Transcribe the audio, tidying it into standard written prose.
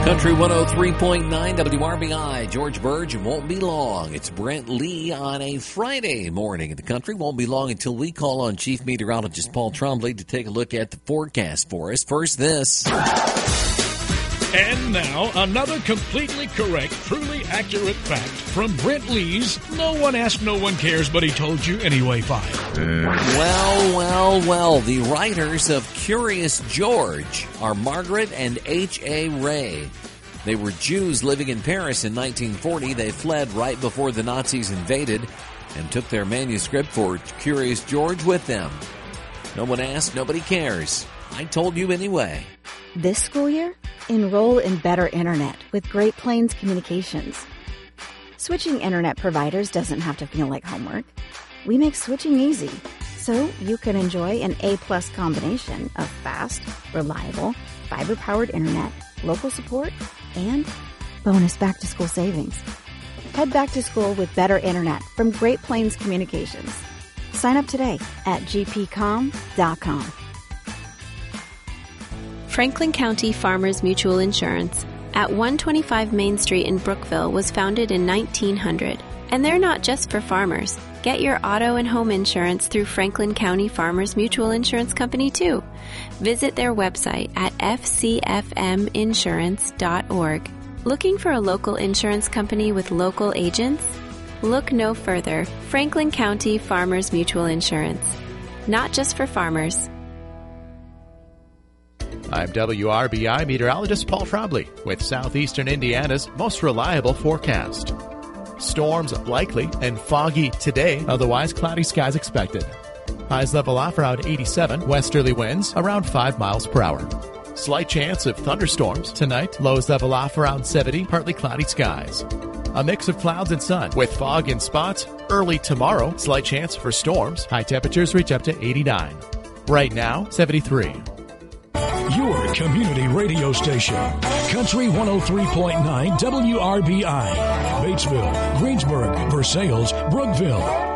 Country 103.9 WRBI. George Burge won't be long. It's Brent Lee on a Friday morning. The country won't be long until we call on Chief Meteorologist Paul Trombley to take a look at the forecast for us. First, this. And now, another completely correct, truly accurate fact from Brent Lee's No One Asked, No One Cares, But He Told You Anyway file. Well. The writers of Curious George are Margaret and H.A. Ray. They were Jews living in Paris in 1940. They fled right before the Nazis invaded and took their manuscript for Curious George with them. No one asked, nobody cares. I told you anyway. This school year, enroll in Better Internet with Great Plains Communications. Switching internet providers doesn't have to feel like homework. We make switching easy, so you can enjoy an A-plus combination of fast, reliable, fiber-powered internet, local support, and bonus back-to-school savings. Head back to school with Better Internet from Great Plains Communications. Sign up today at gpcom.com. Franklin County Farmers Mutual Insurance at 125 Main Street in Brookville was founded in 1900. And they're not just for farmers. Get your auto and home insurance through Franklin County Farmers Mutual Insurance Company, too. Visit their website at fcfminsurance.org. Looking for a local insurance company with local agents? Look no further. Franklin County Farmers Mutual Insurance. Not just for farmers. I'm WRBI meteorologist Paul Trombley with Southeastern Indiana's most reliable forecast. Storms likely and foggy today, otherwise cloudy skies expected. Highs level off around 87, westerly winds around 5 miles per hour. Slight chance of thunderstorms tonight, lows level off around 70, partly cloudy skies. A mix of clouds and sun with fog in spots. Early tomorrow, slight chance for storms. High temperatures reach up to 89. Right now, 73. Your community radio station, Country 103.9 WRBI, Batesville, Greensburg, Versailles, Brookville.